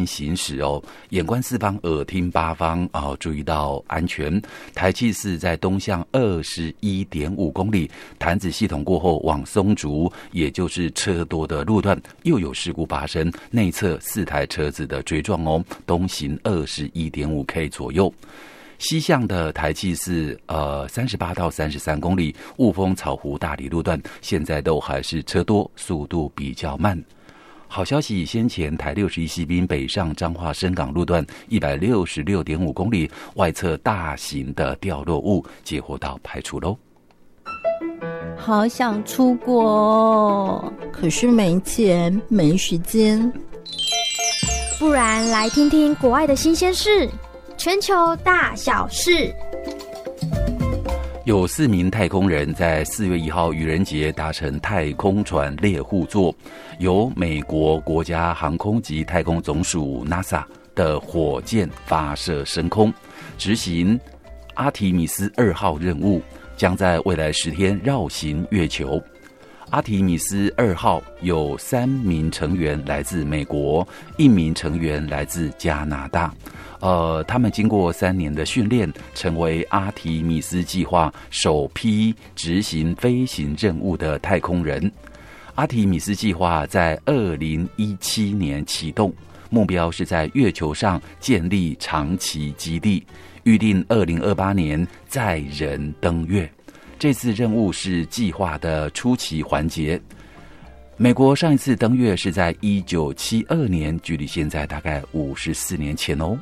行驶哦，眼观四方，耳听八方哦，注意到安全。台七四在东向21.5公里，潭子系统过后往松竹，也就是车多的路段，又有事故发生，内侧4台车子的追撞哦，东行21.5K 左右。西向的台七四38到33公里，雾峰草湖大里路段现在都还是车多，速度比较慢。好消息，先前台61西滨北上彰化深港路段166.5公里，外侧大型的掉落物接活道排除喽。 好想出国哦，可是没钱没时间。 不然来听听国外的新鲜事，全球大小事。 有4名太空人在4月1号愚人节搭乘太空船猎户座，由美国国家航空及太空总署 NASA 的火箭发射升空，执行阿提米斯2号任务，将在未来10天绕行月球。阿提米斯2号有3名成员来自美国，1名成员来自加拿大。他们经过3年的训练，成为阿提米斯计划首批执行飞行任务的太空人。阿提米斯计划在2017年启动，目标是在月球上建立长期基地，预定2028年载人登月。这次任务是计划的初期环节。美国上一次登月是在1972年，距离现在大概54年前哦。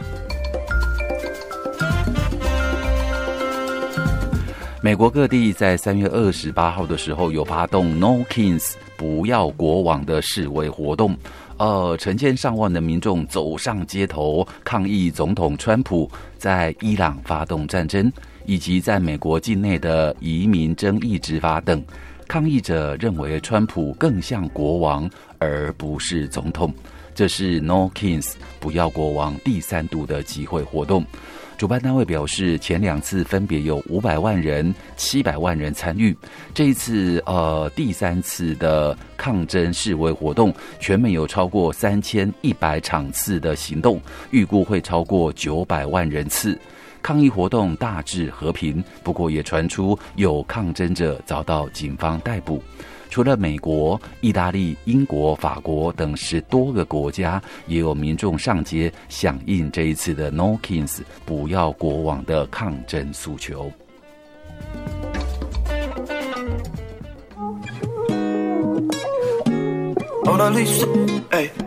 美国各地在3月28号的时候有发动 No Kings 不要国王的示威活动，成千上万的民众走上街头抗议总统川普在伊朗发动战争，以及在美国境内的移民争议执法等。抗议者认为川普更像国王而不是总统，这是 No Kings 不要国王第3度的集会活动。主办单位表示，前2次分别有500万人、700万人参与。这一次第3次的抗争示威活动，全美有超过3100场次的行动，预估会超过900万人次。抗议活动大致和平，不过也传出有抗争者遭到警方逮捕。除了美国、意大利、英国、法国等10多个国家，也有民众上街响应这一次的 No Kings 不要国王的抗争诉求。 Mona Lisa, hey.